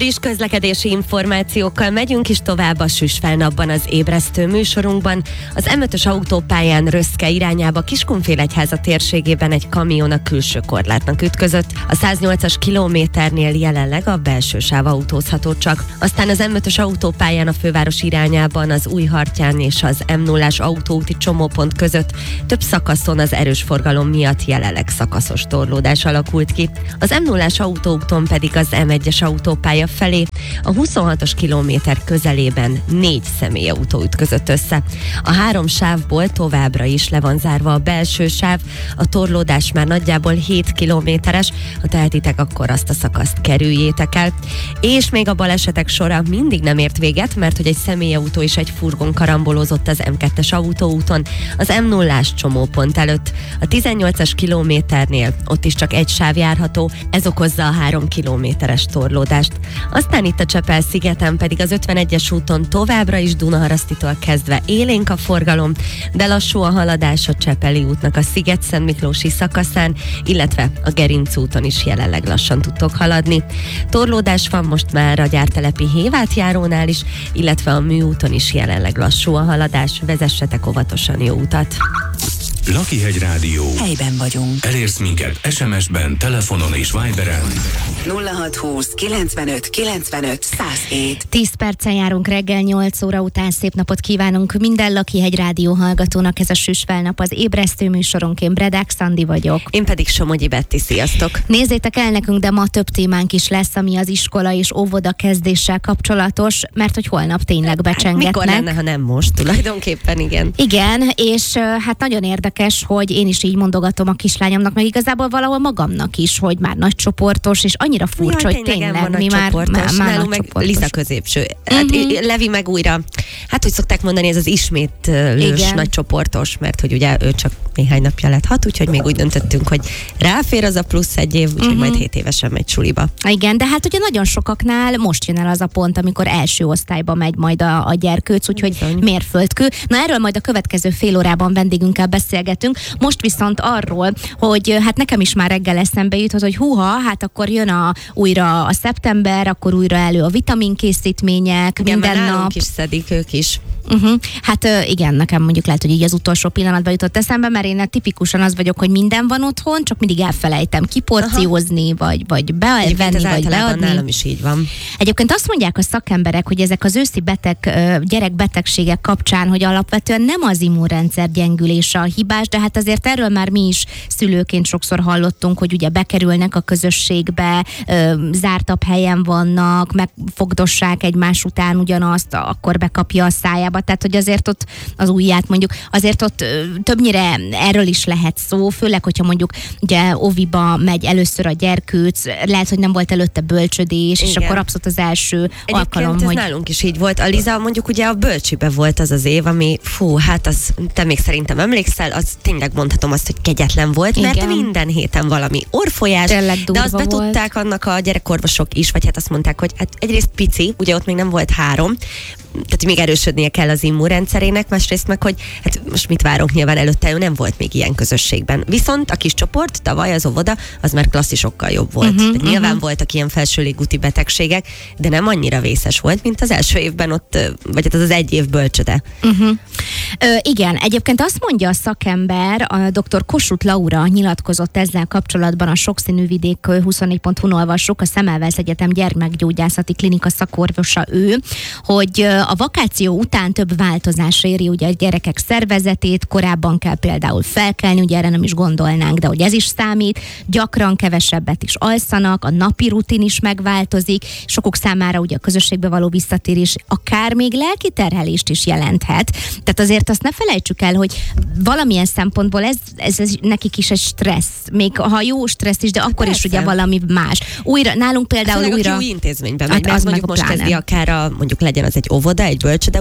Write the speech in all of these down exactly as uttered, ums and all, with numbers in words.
Friss közlekedési információkkal megyünk is tovább a Süsfelnapban az ébresztő műsorunkban. Az em ötös autópályán Röszke irányába Kiskunfélegyháza térségében egy kamion a külső korlátnak ütközött. A száznyolcas kilométernél jelenleg a belső sáv autózható csak. Aztán az em ötös autópályán a főváros irányában az Újhartyán és az em nullás autóúti csomópont között több szakaszon az erős forgalom miatt jelenleg szakaszos torlódás alakult ki. Az em nullás autóúton pedig az em egyes autópálya felé a huszonhatos kilométer közelében négy személyautó ütközött össze. A három sávból továbbra is le van zárva a belső sáv, a torlódás már nagyjából hét kilométeres, ha tehetitek, akkor azt a szakaszt kerüljétek el. És még a balesetek sora mindig nem ért véget, mert hogy egy személyautó és egy furgon karambolózott az em kettes autóúton, az em nullás csomópont előtt. A tizennyolcas kilométernél ott is csak egy sáv járható, ez okozza a három kilométeres torlódást. Aztán itt a Csepel-szigeten pedig az ötvenegyes úton továbbra is Dunaharasztitól kezdve élénk a forgalom, de lassú a haladás a Csepeli útnak a Sziget-Szentmiklósi szakaszán, illetve a Gerinc úton is jelenleg lassan tudtok haladni. Torlódás van most már a gyártelepi Hévátjárónál is, illetve a Műúton is jelenleg lassú a haladás, vezessetek óvatosan jó utat. Lakihegy Rádió. Helyben vagyunk. Elérsz minket es em es-ben, telefonon és Viberen. nulla hat húsz kilencvenöt kilencvenöt száz hét. tíz perccel járunk reggel nyolc óra után. Szép napot kívánunk minden Lakihegy Rádió hallgatónak. Ez a Süsfelnap, az ébresztő műsorunk. Én Bredák Szandi vagyok. Én pedig Somogyi Betti, sziasztok! Nézzétek el nekünk, de ma több témánk is lesz, ami az iskola és óvoda kezdéssel kapcsolatos, mert hogy holnap tényleg becsengetnek. Hát mikor lenne, ha nem most? Tulajdonképpen igen. Igen, és hát nagyon érdekes, hogy én is így mondogatom a kislányomnak, meg igazából valahol magamnak is, hogy már nagycsoportos, és annyira furcsa, Jaj, hogy tényleg van mi már, már, már nálunk meg Liza középső. Hát uh-huh. Levi meg újra, hát hogy szokták mondani, ez az ismétlős nagycsoportos, mert hogy ugye ő csak néhány napja lett hat, úgyhogy még úgy döntöttünk, hogy ráfér az a plusz egy év, úgyhogy uh-huh. majd hét évesen megy suliba. Igen, de hát ugye nagyon sokaknál most jön el az a pont, amikor első osztályba megy majd a, a gyerkőc, úgyhogy Bizony. mérföldkő. Na erről majd a következő fél órában vendégünkkel beszélgetünk. Most viszont arról, hogy hát nekem is már reggel eszembe jutott, hogy húha, hát akkor jön a, újra a szeptember, akkor újra elő a vitaminkészítmények, igen, minden nap. is szedik ők is. Uh-huh. Hát igen, nekem mondjuk lehet, hogy így az utolsó pillanatban jutott eszembe, mert én tipikusan az vagyok, hogy minden van otthon, csak mindig elfelejtem kiporciózni, Aha. vagy, vagy bevenni, vagy beadni. Nálam is így van. Egyébként azt mondják a szakemberek, hogy ezek az őszi beteg, gyerekbetegségek kapcsán, hogy alapvetően nem az immunrendszer gyengülése a hibás, de hát azért erről már mi is szülőként sokszor hallottunk, hogy ugye bekerülnek a közösségbe, zártabb helyen vannak, megfogdossák egymás után ugyanazt, akkor bekapja a szájába. Tehát, hogy azért ott az ujját mondjuk, azért ott többnyire erről is lehet szó, főleg, hogyha mondjuk ugye óviba megy először a gyerkőc, lehet, hogy nem volt előtte bölcsödés, Igen. és akkor abszolút az első Egyébként alkalom, ez hogy... nálunk is így volt. A Liza mondjuk ugye a bölcsibe volt az az év, ami fú, hát az, te még szerintem emlékszel, az tényleg mondhatom azt, hogy kegyetlen volt, mert Igen. minden héten valami orrfolyás, de azt betudták annak a gyerekorvosok is, vagy hát azt mondták, hogy hát egyrészt pici, ugye ott még nem volt három, tehát még erősödnie kell az immunrendszerének, másrészt meg, hogy hát most mit várunk, nyilván előtte ő nem volt még ilyen közösségben. Viszont a kis csoport, tavaly az óvoda, az már klasszisokkal jobb volt. Uh-huh, tehát nyilván uh-huh. voltak ilyen felső légúti betegségek, de nem annyira vészes volt, mint az első évben ott, vagy hát az az egy év bölcsöde. Uh-huh. Ö, igen, egyébként azt mondja a szakember, a dr. Kossuth Laura nyilatkozott ezzel kapcsolatban a Sokszínű Vidék huszonnégy pont hu-n olvassuk, a Semmelweis Egyetem gyermekgyógyászati klinika szakorvosa ő, hogy a vakáció után több változás éri ugye a gyerekek szervezetét, korábban kell például felkelni, ugye erre nem is gondolnánk, de hogy ez is számít, gyakran kevesebbet is alszanak, a napi rutin is megváltozik, sokuk számára ugye a közösségbe való visszatérés akár még lelki terhelést is jelenthet. Tehát azért azt ne felejtsük el, hogy valamilyen szempontból ez, ez, ez nekik is egy stressz, még ha jó stressz is, de akkor Persze. is ugye valami más. Újra, nálunk például hát, újra... Jó intézményben megy, hát az az mondjuk most pláne. kezdi akár a, mondjuk legyen az egy óvoda, egy bölcsöde után,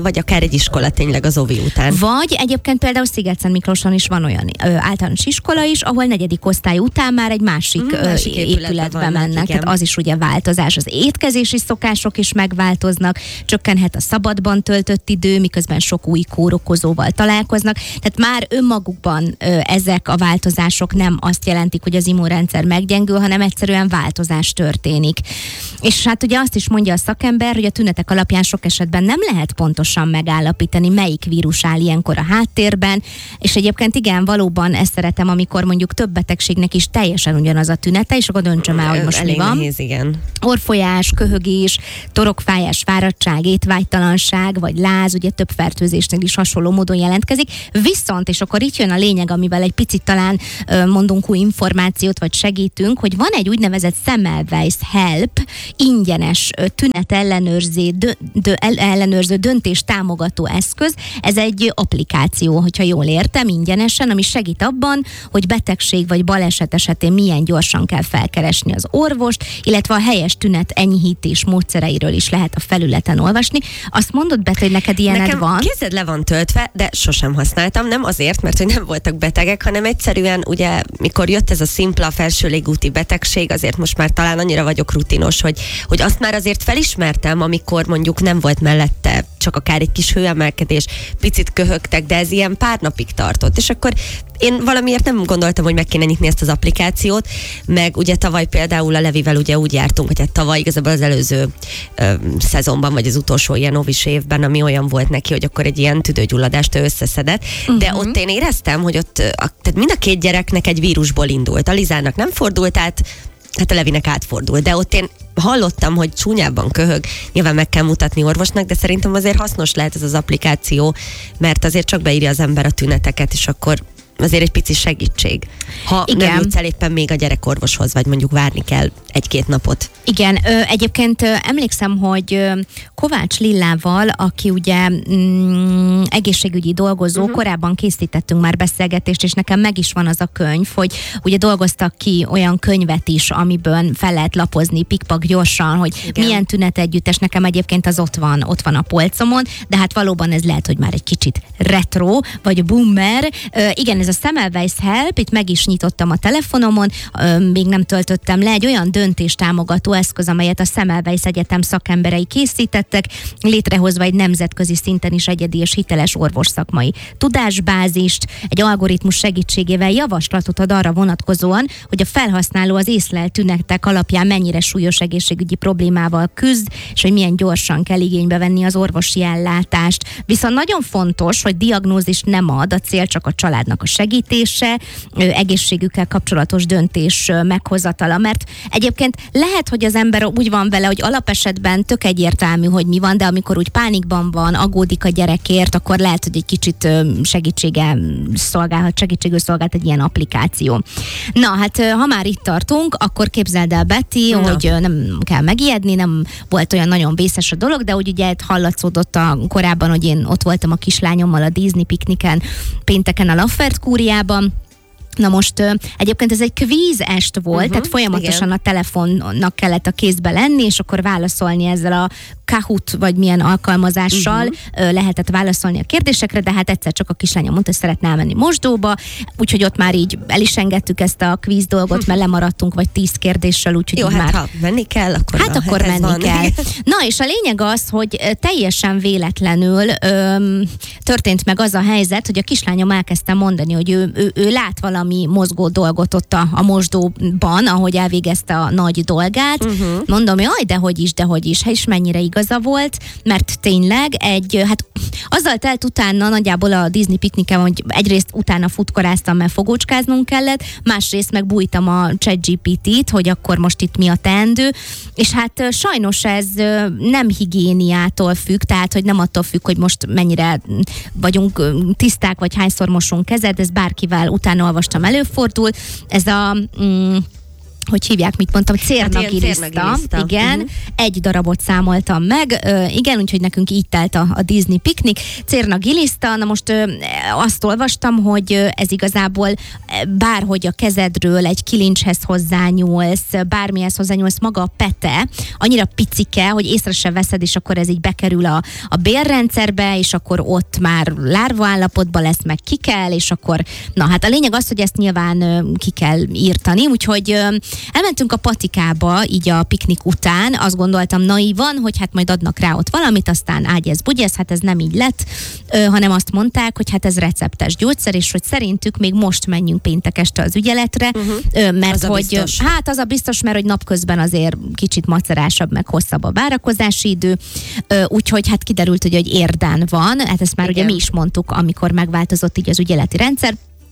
vagy akár egy iskola tényleg az ovi után. Vagy egyébként például Szigetszent Miklóson is van olyan ö, általános iskola is, ahol negyedik osztály után már egy másik, Mm, ö, másik épületbe épületbe vannak, mennek, igen. tehát az is ugye változás. Az étkezési szokások is megváltoznak, csökkenhet a szabadban töltött idő, miközben sok új kórokozóval találkoznak, tehát már önmagukban ö, ezek a változások nem azt jelentik, hogy az immunrendszer meggyengül, hanem egyszerűen változás történik. És hát ugye azt is mondja a szakember, hogy a tünetek alapján sok esetben nem lehet pontosan megállapítani, melyik vírus áll ilyenkor a háttérben, és egyébként igen, valóban ezt szeretem, amikor mondjuk több betegségnek is teljesen ugyanaz a tünete, és akkor döntsem el, hogy most Elég mi van. nehéz, igen. Orrfolyás, köhögés, torokfájás, fáradtság, étvágytalanság, vagy láz, ugye több fertőzésnél is hasonló módon jelentkezik. Viszont, és akkor itt jön a lényeg, amivel egy picit talán ö, mondunk új információt, vagy segítünk, hogy van egy úgynevezett Semmelweis Help, ingyenes ö, tünet ellenőrző, dö, dö, el, ellenőrző döntés támogató eszköz. Ez egy applikáció, hogyha jól értem, ingyenesen, ami segít abban, hogy betegség vagy baleset esetén milyen gyorsan kell felkeresni az orvost, illetve a helyes tünet enyhítés módszereiről is lehet a felületen olvasni. Azt mondod, Beti, hogy neked ilyened Nekem van? kézed le van töltve, de sosem használtam, nem azért, mert hogy nem voltak betegek, hanem egyszerűen ugye, mikor jött ez a szimpla felső légúti betegség, azért most már talán annyira vagyok rutinos, hogy, hogy azt már azért felismertem, amikor mondjuk nem volt mellette csak akár egy kis hőemelkedés, picit köhögtek, de ez ilyen pár napig tartott, és akkor én valamiért nem gondoltam, hogy meg kéne nyitni ezt az applikációt, meg ugye tavaly például a Levivel ugye úgy jártunk, hogy hát tavaly igazából az előző ö, szezonban, vagy az utolsó ilyen ovis évben, ami olyan volt neki, hogy akkor egy ilyen tüdőgyulladást ő összeszedett, uh-huh. de ott én éreztem, hogy ott a, tehát mind a két gyereknek egy vírusból indult. A Lizának nem fordult át, hát a Levinek átfordult, de ott én hallottam, hogy csúnyában köhög, nyilván meg kell mutatni orvosnak, de szerintem azért hasznos lehet ez az applikáció, mert azért csak beírja az ember a tüneteket, és akkor azért egy pici segítség. Ha Igen. nem jutsz el éppen még a gyerekorvoshoz, vagy mondjuk várni kell egy-két napot. Igen, ö, egyébként ö, emlékszem, hogy ö, Kovács Lillával, aki ugye mm, egészségügyi dolgozó, uh-huh. korábban készítettünk már beszélgetést, és nekem meg is van az a könyv, hogy ugye dolgoztak ki olyan könyvet is, amiből fel lehet lapozni pikpak gyorsan, hogy igen. milyen tünet együttes, nekem egyébként az ott van, ott van a polcomon, de hát valóban ez lehet, hogy már egy kicsit retro, vagy boomer. Ö, igen, ez a Semmelweis Help, itt meg is nyitottam a telefonomon, ö, még nem töltöttem le, egy olyan döntéstámogató eszköz, amelyet a Semmelweis Egyetem szakemberei készítettek, létrehozva egy nemzetközi szinten is egyedi és hiteles orvosszakmai tudásbázist, egy algoritmus segítségével javaslatot ad arra vonatkozóan, hogy a felhasználó az észlelt tünetek alapján mennyire súlyos egészségügyi problémával küzd, és hogy milyen gyorsan kell igénybe venni az orvosi ellátást. Viszont nagyon fontos, hogy diagnózist nem ad, a cél csak a családnak a segítése, egészségükkel kapcsolatos döntés meghozatala, mert egyébként lehet, hogy az ember úgy van vele, hogy alapesetben tök egyértelmű, hogy mi van, de amikor úgy pánikban van, aggódik a gyerekért, akkor lehet, hogy egy kicsit segítsége szolgálhat, segítségül szolgált egy ilyen applikáció. Na, hát ha már itt tartunk, akkor képzeld el, Betty, Na. hogy nem kell megijedni, nem volt olyan nagyon vészes a dolog, de úgy ugye hallatszódott a, korábban, hogy én ott voltam a kislányommal a Disney pikniken, pénteken a Laffert kúriában. Na most egyébként ez egy kvíz est volt, uh-huh, tehát folyamatosan igen. a telefonnak kellett a kézbe lenni, és akkor válaszolni ezzel a Kahoot, vagy milyen alkalmazással uh-huh. lehetett válaszolni a kérdésekre, de hát egyszer csak a kislányom mondta, hogy szeretne elmenni mosdóba, úgyhogy ott már így el is engedtük ezt a kvíz dolgot, uh-huh. mert lemaradtunk vagy tíz kérdéssel, úgyhogy Jó, hát már... ha menni kell, akkor Hát na, akkor hát menni van. kell. Na, és a lényeg az, hogy teljesen véletlenül öm, történt meg az a helyzet, hogy a kislányom elkezdte mondani, hogy ő, ő, ő lát valami mozgó dolgot ott a, a mosdóban, ahogy elvégezte a nagy dolgát. Uh-huh. Mondom, jaj, dehogy is, dehogy is, és mennyire igaza volt, mert tényleg egy, hát azzal telt utána nagyjából a Disney pikniken, hogy egyrészt utána futkoráztam, mert fogócskáznunk kellett, másrészt meg bújtam a ChatGPT-t, hogy akkor most itt mi a teendő, és hát sajnos ez nem higiéniától függ, tehát hogy nem attól függ, hogy most mennyire vagyunk tiszták, vagy hányszor mosunk kezed, ez bárkivel utána olvastam előfordul. Ez a... Mm, hogy hívják, mit mondtam, cérnagiliszta, Hát cérnagiliszta. igen, Uh-huh. egy darabot számoltam meg, ö, igen, úgyhogy nekünk így telt a, a Disney piknik, cérnagiliszta, na most ö, azt olvastam, hogy ö, ez igazából ö, bárhogy a kezedről egy kilincshez hozzányúlsz, bármihez hozzányúlsz, maga a pete, annyira picike, hogy észre se veszed, és akkor ez így bekerül a, a bélrendszerbe, és akkor ott már lárva állapotban lesz, meg ki kell, és akkor, na hát a lényeg az, hogy ezt nyilván ö, ki kell írtani, úgyhogy ö, elmentünk a patikába, így a piknik után, azt gondoltam naívan, hogy hát majd adnak rá ott valamit, aztán ágyez, bugyez, hát ez nem így lett, ö, hanem azt mondták, hogy hát ez receptes gyógyszer, és hogy szerintük még most menjünk péntek este az ügyeletre, uh-huh. ö, mert Az a hogy, biztos. hát az a biztos, mert hogy napközben azért kicsit macerásabb, meg hosszabb a várakozási idő, ö, úgyhogy hát kiderült, hogy egy érdán van, hát ezt már Igen. ugye mi is mondtuk, amikor megváltozott így az ügyeleti rendszer.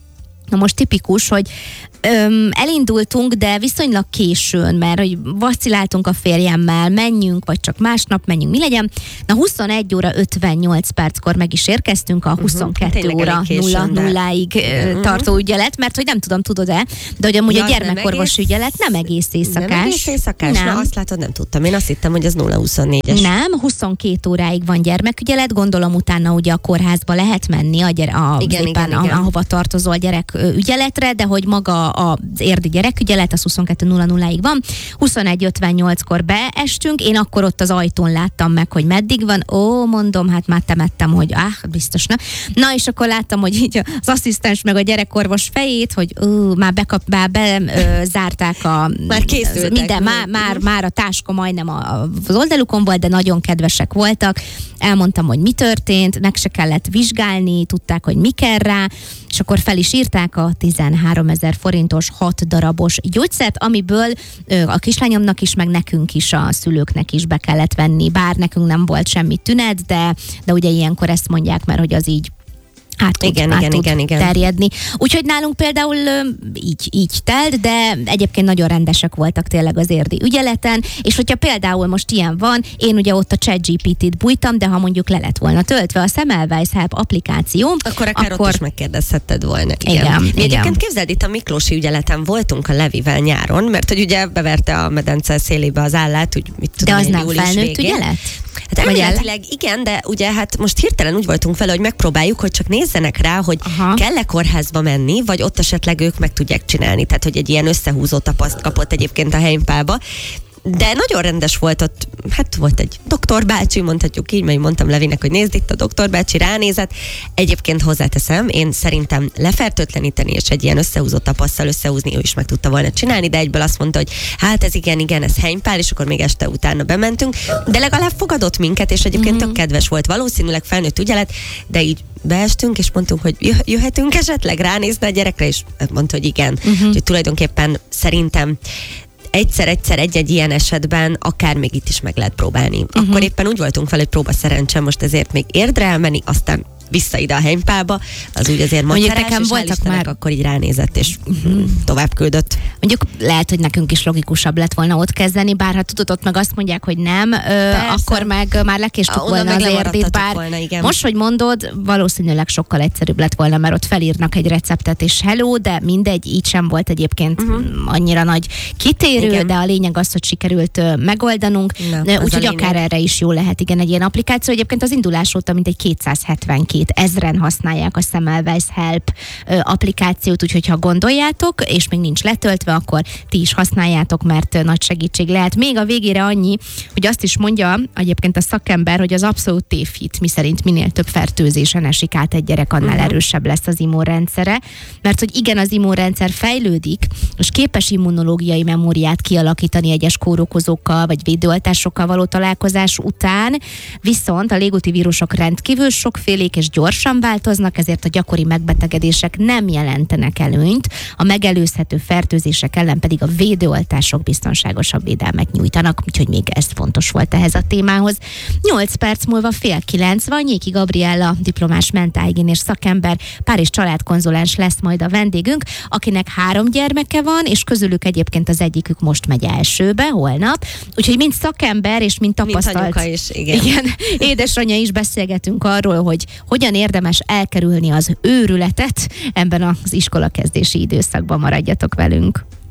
Na most tipikus, hogy öm, elindultunk, de viszonylag későn, mert hogy vaciláltunk a férjemmel, menjünk, vagy csak másnap menjünk, mi legyen. Na huszonegy óra ötvennyolc perckor meg is érkeztünk a huszonkettő Tényleg óra elég későn, nulla de- nulláig Mhm. tartó ügyelet, mert hogy nem tudom, tudod-e, de hogy amúgy Ja, a az nem gyermekorvos egész- ügyelet nem egész éjszakás. Nem egész éjszakás? Nem. Na, azt látod, nem tudtam. Én azt hittem, hogy az nulla huszonnégyes. Nem, huszonkét óráig van gyermekügyelet, gondolom utána ugye a kórházba lehet menni a, gyere, a Igen, éppen igen, a, igen. ahova tartozol gyerek ö, ügyeletre, de hogy maga az érdi gyerekügyelet az huszonkettő nulla nulláig van. huszonegy ötvennyolckor beestünk, én akkor ott az ajtón láttam meg, hogy meddig van. Ó, mondom, hát már temettem, hogy áh, biztos na. Na, és akkor láttam, hogy így az asszisztens meg a gyerekorvos fejét, hogy ó, már bekap, már be, ö, zárták a Már készültek. minden, már, már, már a táska majdnem a, az oldalukon volt, de nagyon kedvesek voltak. Elmondtam, hogy mi történt, meg se kellett vizsgálni, tudták, hogy mi kell rá, és akkor fel is írták a tizenháromezer forintos hat darabos gyógyszert, amiből ö, a kislányomnak is, meg nekünk is, a szülőknek is be kellett venni, bár nekünk nem volt semmi tünet, de, de ugye ilyenkor ezt mondják, mert hogy az így át tud, Igen, át igen, tud igen, igen. terjedni. Úgyhogy nálunk például ö, így, így telt, de egyébként nagyon rendesek voltak tényleg az érdi ügyeleten, és hogyha például most ilyen van, én ugye ott a ChatGPT-t bújtam, de ha mondjuk le lett volna töltve a Semmelweis Help applikáció, Akkor akár akkor ott is megkérdezhetted volna. Igen. Igen, Mi igen. Egyébként képzeld, itt a Miklósi ügyeleten voltunk a Levivel nyáron, mert hogy ugye beverte a medence szélébe az állát, úgy mit de tudom, az én, nem július felnőtt végén. ügyelet? Hát Vagy elméletileg igen, de ugye hát most hirtelen úgy voltunk vele, hogy megpróbáljuk, hogy csak nézzenek rá, hogy Aha. kell-e kórházba menni, vagy ott esetleg ők meg tudják csinálni. Tehát, hogy egy ilyen összehúzó tapaszt kapott egyébként a helypába. De nagyon rendes volt ott, hát volt egy doktor bácsi, mondhatjuk így, mert mondtam Levinek, hogy nézd itt a doktor bácsi, ránézett. Egyébként hozzáteszem, én szerintem lefertőtleníteni és egy ilyen összehúzott tapasszal összehúzni, ő is meg tudta volna csinálni, de egyből azt mondta, hogy hát ez igen, igen, ez helypál, és akkor még este utána bementünk, de legalább fogadott minket, és egyébként tök kedves volt, valószínűleg felnőtt ügyelet, de így beestünk, és mondtunk, hogy jö- jöhetünk esetleg ránézni a gyerekre, és mondta, hogy igen. Uh-huh. Úgyhogy tulajdonképpen szerintem egyszer-egyszer egy-egy ilyen esetben akár még itt is meg lehet próbálni. Uh-huh. Akkor éppen úgy voltunk fel, hogy próba szerencsém, most ezért még érdre elmenni, aztán vissza ide a helypába, az úgy azért Mondjuk macerás, nekem és voltak hál' Istennek már- akkor így ránézett, és uh-huh. tovább küldött. Mondjuk lehet, hogy nekünk is logikusabb lett volna ott kezdeni, bár ha tudod, ott meg azt mondják, hogy nem, ö, akkor meg már lekéstük Onnan volna meg az érdét, lemaradtatok bár volna, igen. most, hogy mondod, valószínűleg sokkal egyszerűbb lett volna, mert ott felírnak egy receptet, és hello, de mindegy, így sem volt egyébként uh-huh. annyira nagy kitérő, Igen. de a lényeg az, hogy sikerült ö, megoldanunk, Na, Ö, az a úgyhogy lényeg. akár erre is jó lehet, igen, egy ilyen applikáció. Egyébként az indulás óta mintegy kétszázhetvenkét ezren használják a Semmelweis Help ö, applikációt, úgyhogy ha gondoljátok, és még nincs letöltve, akkor ti is használjátok, mert ö, nagy segítség lehet. Még a végére annyi, hogy azt is mondja egyébként a szakember, hogy az abszolút tévhit, miszerint minél több fertőzésen esik át egy gyerek, annál uh-huh. erősebb lesz az immunrendszere, mert hogy igen, az immunrendszer fejlődik, és képes immunológiai memóriát kialakítani egyes kórokozókkal, vagy védőoltásokkal való találkozás után, viszont a légúti vírusok rendkívül sokfélék és gyorsan változnak, ezért a gyakori megbetegedések nem jelentenek előnyt, a megelőzhető fertőzések ellen pedig a védőoltások biztonságosabb védelmet nyújtanak, úgyhogy még ez fontos volt ehhez a témához. nyolc perc múlva fél kilenc van, Nyéki Gabriella, diplomás mentálhigiénés szakember, pár és családkonzulens lesz majd a vendégünk, akinek három gyermeke van, és közülük egyébként az egyikük most megy elsőbe, holnap, úgyhogy mind szakember és mind Mint tapasztalt. anyuka is, igen. Igen, édesanyja is beszélgetünk arról, hogy hogyan érdemes elkerülni az őrületet ebben az iskolakezdési időszakban. Maradjatok velünk.